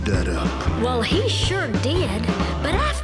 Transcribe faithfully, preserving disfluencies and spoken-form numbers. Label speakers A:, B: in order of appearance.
A: that up.
B: Well, he sure did, but I